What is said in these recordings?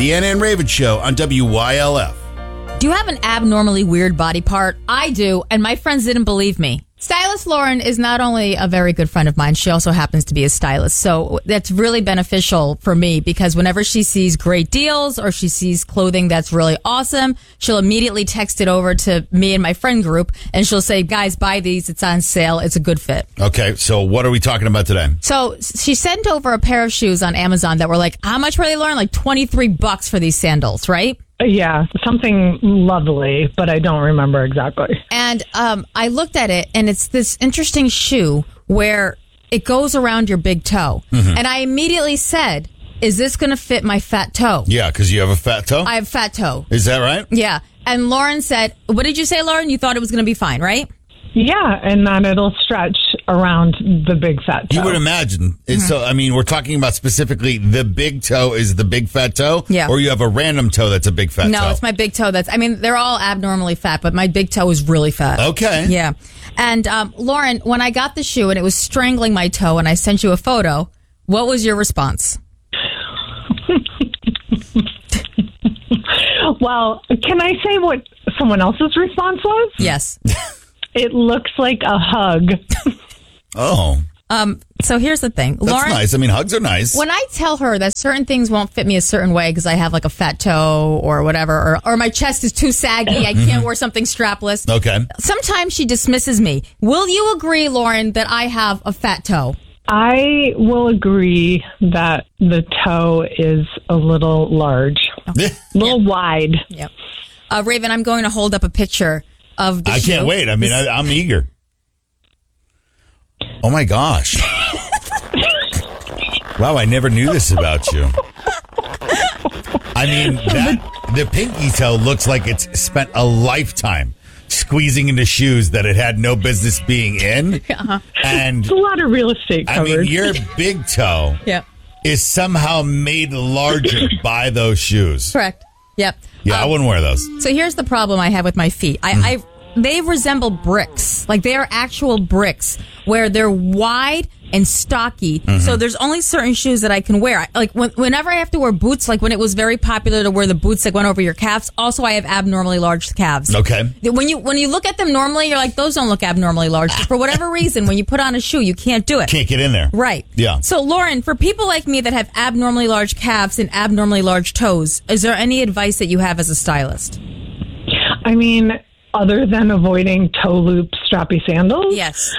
The Anna and Raven Show on WYLF. Do you have an abnormally weird body part? I do, and my friends didn't believe me. Stylist Lauren is not only a very good friend of mine, she also happens to be a stylist. So that's really beneficial for me because whenever she sees great deals or she sees clothing that's really awesome, she'll immediately text it over to me and my friend group and she'll say, guys, buy these. It's on sale. It's a good fit. Okay, so what are we talking about today? So she sent over a pair of shoes on Amazon that were like, how much were they, Lauren? Like $23 for these sandals, right? Yeah, something lovely, but I don't remember exactly. And I looked at it, and it's this interesting shoe where it goes around your big toe. Mm-hmm. And I immediately said, is this going to fit my fat toe? Yeah, because you have a fat toe? I have fat toe. Is that right? Yeah. And Lauren said, what did you say, Lauren? You thought it was going to be fine, right? Yeah, and then it'll stretch around the big fat toe. You would imagine. Mm-hmm. So, I mean, we're talking about specifically the big toe is the big fat toe? Yeah. Or you have a random toe that's a big fat toe? No, it's my big toe they're all abnormally fat, but my big toe is really fat. Okay. Yeah. And Lauren, when I got the shoe and it was strangling my toe and I sent you a photo, what was your response? Well, can I say what someone else's response was? Yes. It looks like a hug. Oh. So here's the thing. That's Lauren, nice. I mean, hugs are nice. When I tell her that certain things won't fit me a certain way because I have like a fat toe or whatever, or my chest is too saggy, I can't wear something strapless. Okay. Sometimes she dismisses me. Will you agree, Lauren, that I have a fat toe? I will agree that the toe is a little large, a little wide. Yep. Raven, I'm going to hold up a picture of the shoe. I can't wait. I mean, I'm eager. Oh, my gosh. Wow, I never knew this about you. I mean, the pinky toe looks like it's spent a lifetime squeezing into shoes that it had no business being in. Uh-huh. And it's a lot of real estate covered. I mean, your big toe is somehow made larger by those shoes. Correct. Yep. Yeah, I wouldn't wear those. So here's the problem I have with my feet. They resemble bricks. Like they are actual bricks where they're wide and stocky. Mm-hmm. So there's only certain shoes that I can wear. Like whenever I have to wear boots, like when it was very popular to wear the boots that went over your calves. Also, I have abnormally large calves. Okay. When you look at them normally, you're like, those don't look abnormally large. For whatever reason, when you put on a shoe, you can't do it. Can't get in there. Right. Yeah. So Lauren, for people like me that have abnormally large calves and abnormally large toes, is there any advice that you have as a stylist? I mean, other than avoiding toe loop strappy sandals? Yes.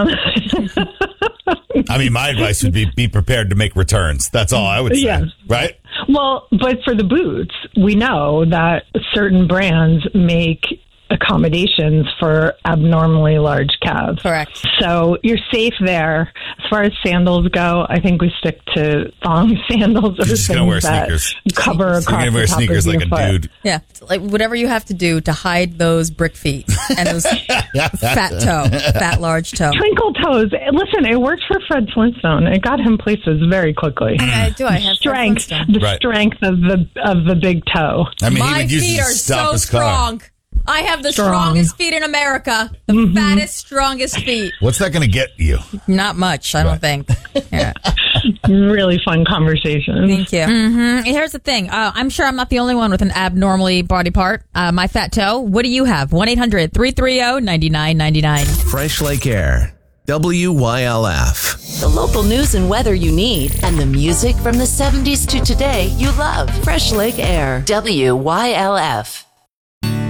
I mean, my advice would be prepared to make returns. That's all I would say. Yes. Right? Well, but for the boots, we know that certain brands make accommodations for abnormally large calves. Correct. So you're safe there. As far as sandals go, I think we stick to thong sandals or just gonna wear sneakers. Cover across You're gonna wear the top sneakers of like your a foot. dude. Yeah, like whatever you have to do to hide those brick feet and those fat large toe. Twinkle toes. Listen, it worked for Fred Flintstone. It got him places very quickly. I do. I have strength. Fred The strength of the big toe. I mean, my he would use feet it to are stop so his car. strong. I have the strongest feet in America. The fattest, strongest feet. What's that going to get you? Not much, I don't think. Yeah. Really fun conversation. Thank you. Mm-hmm. Here's the thing. I'm sure I'm not the only one with an abnormally body part. My fat toe. What do you have? 1-800-330-9999. Fresh Lake Air. WYLF. The local news and weather you need, and the music from the 70s to today you love. Fresh Lake Air. WYLF.